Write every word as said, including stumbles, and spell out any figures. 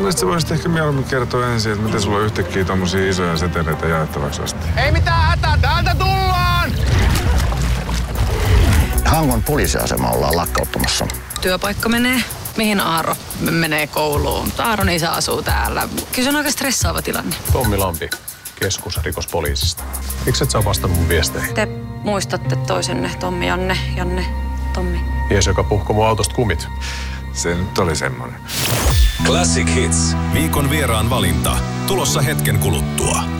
mielestä sä voisit ehkä mieluummin kertoa ensin, että miten sulla on yhtäkkiä tommosia isoja seteleitä jaettavaksi asti. Ei mitään hätää, täältä tullaan! Hangon poliisiasema ollaan lakkauttamassa. Työpaikka menee. Mihin Aaro menee kouluun? Aaron isä asuu täällä. Kyllä se on aika stressaava tilanne. Tommi Lampi, keskusrikospoliisista. Miksi et sä vastannut mun viesteihin? Te muistatte toisenne, Tommi, Janne, Janne, Tommi. Mies, joka puhkoi mun autosta kumit. Se nyt oli semmonen. Classic Hits. Viikon vieraan valinta. Tulossa hetken kuluttua.